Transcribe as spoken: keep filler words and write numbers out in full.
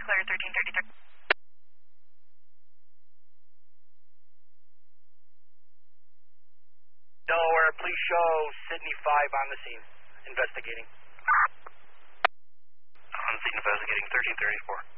clear thirteen thirty-three. Delaware, please show Sydney five on the scene, investigating. On scene investigating thirteen thirty-four.